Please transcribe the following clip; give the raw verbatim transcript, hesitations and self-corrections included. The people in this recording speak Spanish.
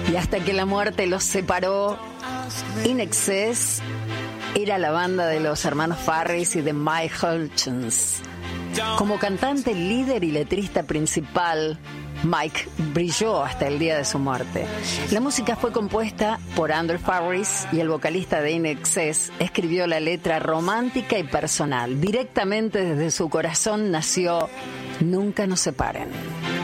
Y hasta que la muerte los separó, In Excess era la banda de los hermanos Farris y de Mike Hutchins. Como cantante, líder y letrista principal, Mike brilló hasta el día de su muerte. La música fue compuesta por Andrew Farris y el vocalista de In Excess escribió la letra romántica y personal. Directamente desde su corazón nació Nunca nos separen.